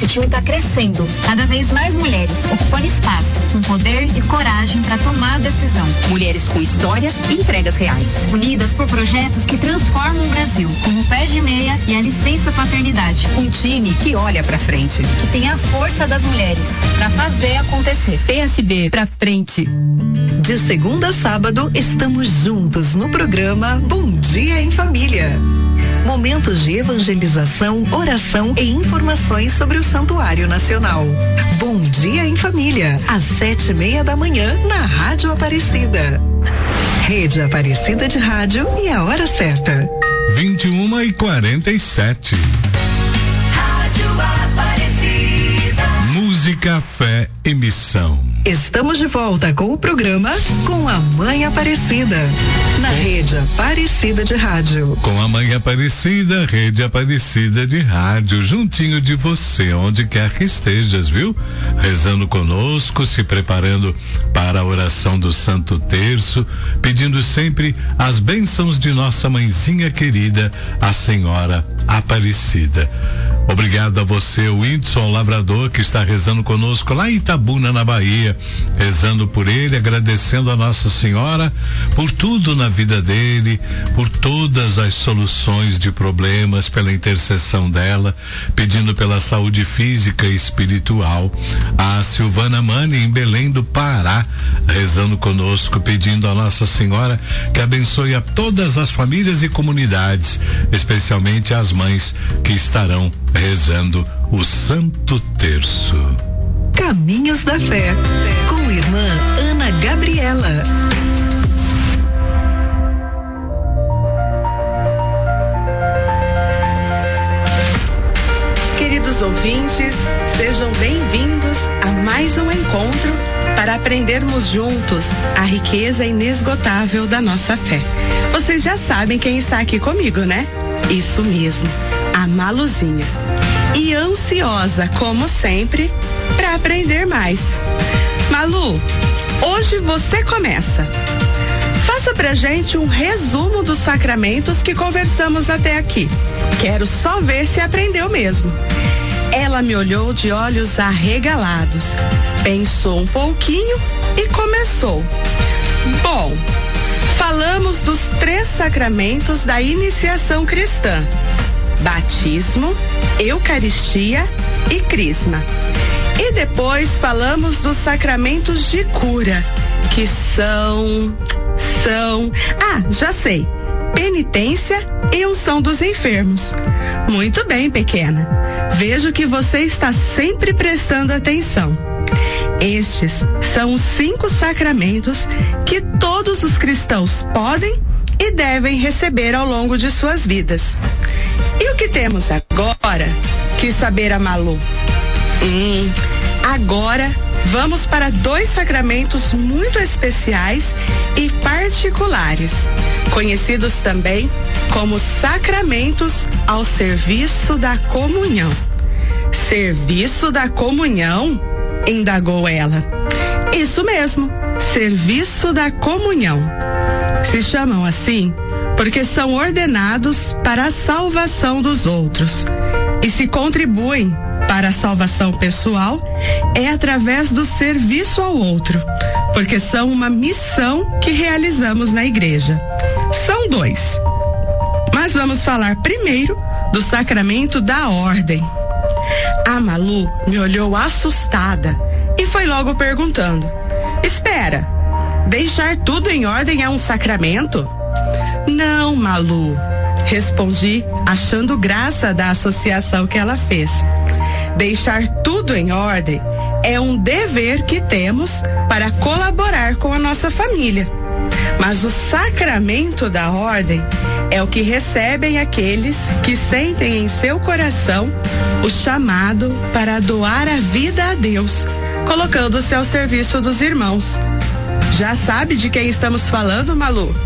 Esse time está crescendo. Cada vez mais mulheres ocupando espaço, com poder e coragem para tomar a decisão. Mulheres com história e entregas reais. Unidas por projetos que transformam o Brasil, como o Pé de Meia e a licença paternidade. Um time que olha pra frente. Que tem a força das mulheres para fazer acontecer. PSB pra frente. De segunda a sábado, estamos juntos no programa Bom Dia em Família. Momentos de evangelização, oração e informações sobre o Santuário Nacional. Bom Dia em Família, às 7:30 da manhã, na Rádio Aparecida. Rede Aparecida de Rádio e a hora certa. 21h47. Rádio Aparecida. Música, fé e missão. Estamos de volta com o programa Com a Mãe Aparecida, na Rede Aparecida de Rádio. Com a Mãe Aparecida, Rede Aparecida de Rádio, juntinho de você, onde quer que estejas, viu? Rezando conosco, se preparando para a oração do Santo Terço, pedindo sempre as bênçãos de nossa mãezinha querida, a Senhora Aparecida. Obrigado a você, o Whindersson Lavrador, que está rezando conosco lá em Itabuna, na Bahia, rezando por ele, agradecendo a Nossa Senhora por tudo na vida dele, por todas as soluções de problemas, pela intercessão dela, pedindo pela saúde física e espiritual. A Silvana Mani, em Belém do Pará, rezando conosco, pedindo a Nossa Senhora que abençoe a todas as famílias e comunidades, especialmente as mães que estarão rezando o Santo Terço. Caminhos da Fé, com irmã Ana Gabriela. Queridos ouvintes, sejam bem-vindos a mais um encontro para aprendermos juntos a riqueza inesgotável da nossa fé. Vocês já sabem quem está aqui comigo, né? Isso mesmo, a Maluzinha. E ansiosa, como sempre, para aprender mais. Malu, hoje você começa. Faça pra gente um resumo dos sacramentos que conversamos até aqui. Quero só ver se aprendeu mesmo. Ela me olhou de olhos arregalados, pensou um pouquinho e começou. Bom, falamos dos 3 sacramentos da iniciação cristã: batismo, eucaristia e crisma. E depois falamos dos sacramentos de cura, que são... já sei, penitência e unção dos enfermos. Muito bem, pequena. Vejo que você está sempre prestando atenção. Estes são os 5 sacramentos que todos os cristãos podem e devem receber ao longo de suas vidas. E o que temos agora? Quis saber a Malu. Agora vamos para 2 sacramentos muito especiais e particulares, conhecidos também como sacramentos ao serviço da comunhão. Serviço da comunhão? Indagou ela. Isso mesmo, serviço da comunhão. Se chamam assim porque são ordenados para a salvação dos outros. E se contribuem para a salvação pessoal é através do serviço ao outro, porque são uma missão que realizamos na igreja. São 2. Mas vamos falar primeiro do sacramento da ordem. A Malu me olhou assustada e foi logo perguntando: espera, deixar tudo em ordem é um sacramento? Não, Malu, respondi, achando graça da associação que ela fez. Deixar tudo em ordem é um dever que temos para colaborar com a nossa família. Mas o sacramento da ordem é o que recebem aqueles que sentem em seu coração o chamado para doar a vida a Deus, colocando-se ao serviço dos irmãos. Já sabe de quem estamos falando, Malu?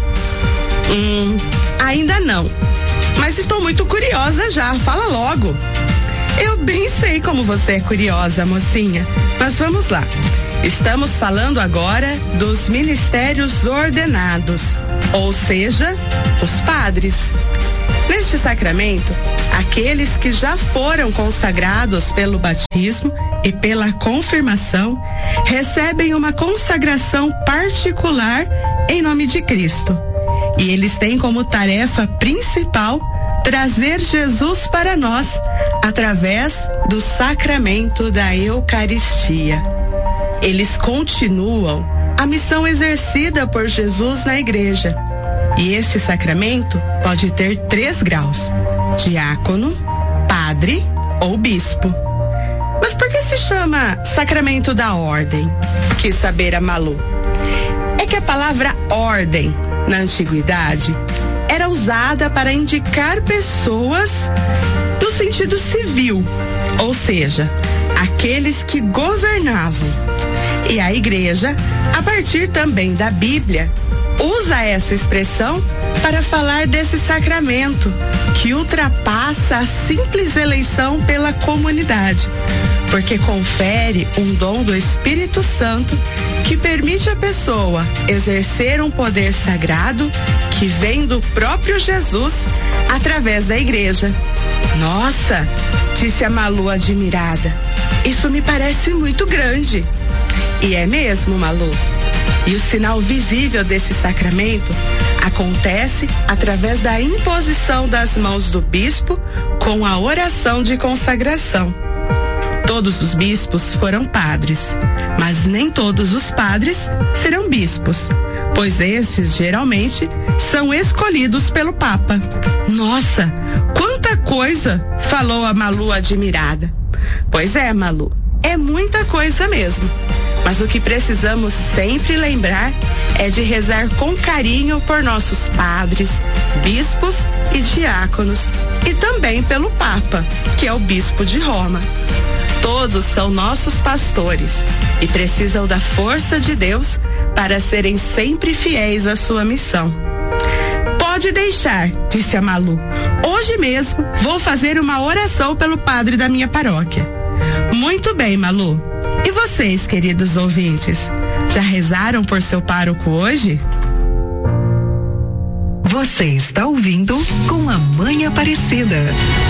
Ainda não. Mas estou muito curiosa já. Fala logo. Eu bem sei como você é curiosa, mocinha. Mas vamos lá. Estamos falando agora dos ministérios ordenados, ou seja, os padres. Neste sacramento, aqueles que já foram consagrados pelo batismo e pela confirmação recebem uma consagração particular em nome de Cristo. E eles têm como tarefa principal trazer Jesus para nós através do sacramento da Eucaristia. Eles continuam a missão exercida por Jesus na igreja. E este sacramento pode ter 3 graus: diácono, padre ou bispo. Mas por que se chama sacramento da ordem? Quis saber a Malu. É que a palavra ordem, na antiguidade, era usada para indicar pessoas do sentido civil, ou seja, aqueles que governavam. E a igreja, a partir também da Bíblia, usa essa expressão para falar desse sacramento que ultrapassa a simples eleição pela comunidade, porque confere um dom do Espírito Santo que permite à pessoa exercer um poder sagrado que vem do próprio Jesus através da igreja. Nossa, disse a Malu admirada, isso me parece muito grande. E é mesmo, Malu. E o sinal visível desse sacramento acontece através da imposição das mãos do bispo com a oração de consagração. Todos os bispos foram padres, mas nem todos os padres serão bispos, pois esses geralmente são escolhidos pelo Papa. Nossa, quanta coisa! Falou a Malu admirada. Pois é, Malu, é muita coisa mesmo. Mas o que precisamos sempre lembrar é de rezar com carinho por nossos padres, bispos e diáconos, e também pelo Papa, que é o bispo de Roma. Todos são nossos pastores e precisam da força de Deus para serem sempre fiéis à sua missão. Pode deixar, disse a Malu. Hoje mesmo vou fazer uma oração pelo padre da minha paróquia. Muito bem, Malu. E vocês, queridos ouvintes, já rezaram por seu pároco hoje? Você está ouvindo Com a Mãe Aparecida.